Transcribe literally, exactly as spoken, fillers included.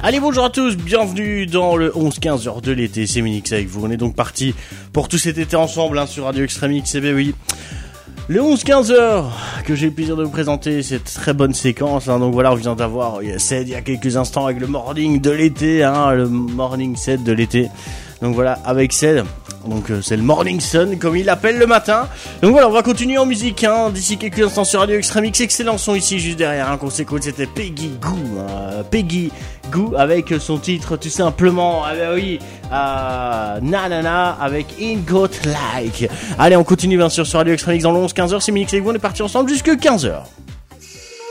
Allez, bonjour à tous, bienvenue dans le onze quinze heures de l'été, c'est Minix avec vous. On est donc parti pour tout cet été ensemble hein, sur Radio Extreme X, et bien oui. Le onze quinze heures que j'ai le plaisir de vous présenter, cette très bonne séquence, hein, donc voilà, on vient d'avoir Ced il y a quelques instants avec le morning de l'été, hein, le morning set de l'été. Donc voilà, avec Ced, donc euh, c'est le morning sun comme il l'appelle le matin. Donc voilà, on va continuer en musique hein, d'ici quelques instants sur Radio Extreme X. Excellent son ici juste derrière hein, qu'on s'écoute, c'était Peggy Gou, hein, Peggy Gou avec son titre tout simplement, ah ben oui, euh, Nanana avec In Got Like. Allez, on continue bien sûr sur Radio Extreme X dans le onze quinze heures, c'est Minix avec vous, on est parti ensemble jusque quinze heures.